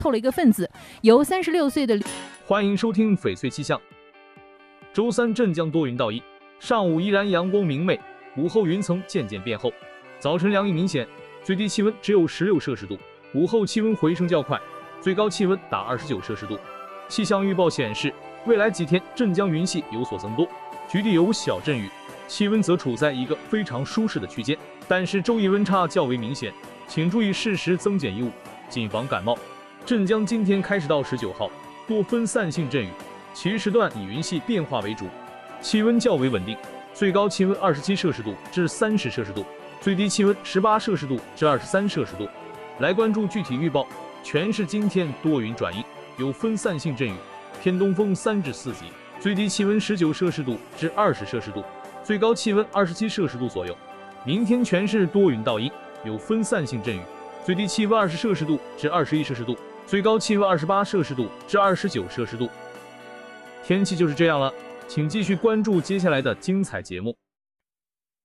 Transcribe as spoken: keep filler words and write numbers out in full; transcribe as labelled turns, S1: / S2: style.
S1: 透了一个分子，由三十六岁的。
S2: 欢迎收听翡翠气象。周三镇江多云到阴，上午依然阳光明媚，午后云层渐渐变厚，早晨凉意明显，最低气温只有十六摄氏度，午后气温回升较快，最高气温达二十九摄氏度。气象预报显示，未来几天镇江云系有所增多，局地有小阵雨，气温则处在一个非常舒适的区间，但是昼夜温差较为明显，请注意适时增减衣物，谨防感冒。镇江今天开始到十九号，多分散性阵雨，其余时段以云系变化为主，气温较为稳定，最高气温二十七摄氏度至三十摄氏度，最低气温十八摄氏度至二十三摄氏度。来关注具体预报，全市今天多云转阴，有分散性阵雨，偏东风三至四级，最低气温十九摄氏度至二十摄氏度，最高气温二十七摄氏度左右。明天全市多云到阴，有分散性阵雨，最低气温二十摄氏度至二十一摄氏度，最高气温二十八摄氏度至二十九摄氏度。天气就是这样了，请继续关注接下来的精彩节目。